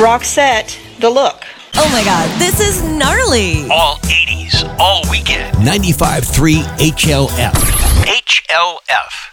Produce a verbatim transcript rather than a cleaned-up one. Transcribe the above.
Roxette, the look. Oh my God, this is gnarly. All eighties, all weekend. ninety-five point three H L F. H L F.